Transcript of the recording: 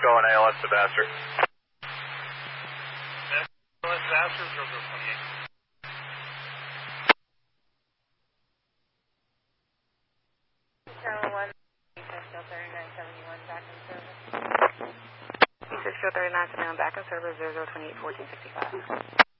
going ALS Disaster. ALS Disaster, 0028. Channel 1, Eastern 3971, back in service. Eastern 3971, back in service, 0028, 1465.